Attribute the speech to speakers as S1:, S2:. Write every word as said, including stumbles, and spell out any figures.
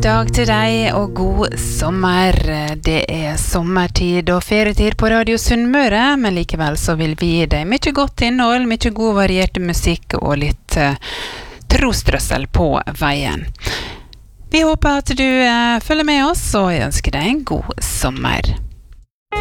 S1: dag til deg og god sommer. Det er sommertid og ferietid på Radio Sunnmøre, men likevel så vil vi gi deg mye godt innhold, mye god variert musikk og litt uh, trostrøssel på veien. Vi håper at du uh, følger med oss, og jeg ønsker deg en god sommer.